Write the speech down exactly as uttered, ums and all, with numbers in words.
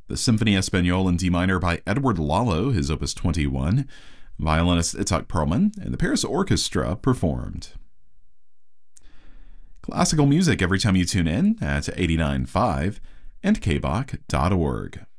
The Symphony Espagnole in D minor by Edward Lalo, his opus twenty-one. Violinist Itzhak Perlman and the Paris Orchestra performed. Classical music every time you tune in at eighty-nine point five and k b o c dot org.